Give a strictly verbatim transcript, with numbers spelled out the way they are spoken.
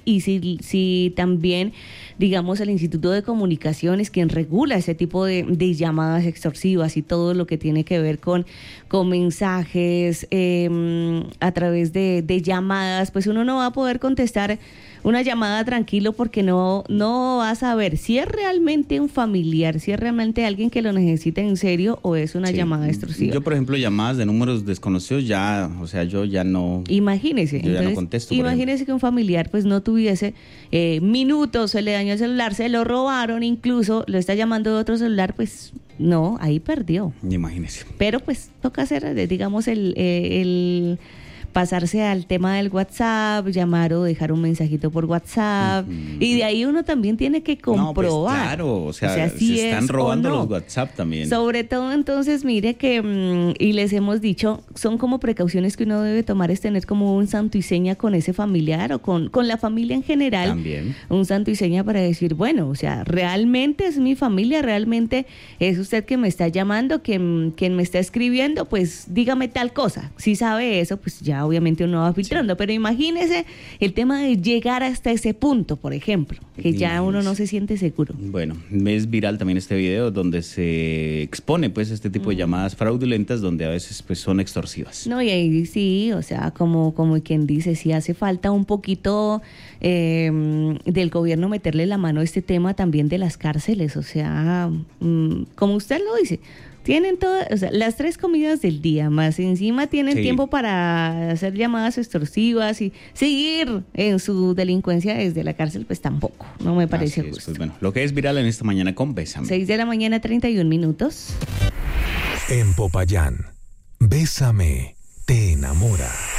y si, si también, digamos, el Instituto de Comunicaciones, quien regula ese tipo de, de llamadas extorsivas y todo lo que tiene que ver con, con mensajes eh, a través de, de llamadas, pues uno no va a poder contestar una llamada tranquilo porque no, no va a saber si es realmente un familiar, si es realmente alguien que lo necesita en serio o es una Sí. llamada extorsiva. Yo, por ejemplo, llamadas de números desconocidos ya, o sea, yo ya no... Imagínese, yo ya entonces, no contesto. imagínese que un familiar pues no tuviese eh, minutos, se le dañó el celular, se lo robaron, incluso lo está llamando de otro celular, pues no, ahí perdió. Imagínese. Pero pues toca hacer, eh, digamos, el... eh, el pasarse al tema del WhatsApp, llamar o dejar un mensajito por WhatsApp, uh-huh. y de ahí uno también tiene que comprobar. No, pues claro, o sea, o sea si se están robando no. los WhatsApp también. Sobre todo entonces, mire que, mmm, y les hemos dicho, son como precauciones que uno debe tomar, es tener como un santo y seña con ese familiar o con, con la familia en general. También. Un santo y seña para decir, bueno, o sea, realmente es mi familia, realmente es usted que me está llamando, quien, quien me está escribiendo, pues dígame tal cosa. Si sabe eso, pues ya obviamente uno va filtrando, sí. Pero imagínese el tema de llegar hasta ese punto, por ejemplo, que ya imagínese. Uno no se siente seguro. Bueno, es viral también este video donde se expone pues este tipo mm. de llamadas fraudulentas donde a veces pues son extorsivas. No, y ahí sí, o sea, como, como quien dice, sí hace falta un poquito eh, del gobierno meterle la mano a este tema también de las cárceles, o sea, mm, como usted lo dice, tienen todas, o sea, las tres comidas del día, más encima tienen sí. tiempo para hacer llamadas extorsivas y seguir en su delincuencia desde la cárcel, pues tampoco, no me parece Así es, justo. Pues bueno, lo que es viral en esta mañana con Bésame. seis de la mañana, treinta y un minutos. En Popayán, Bésame te enamora.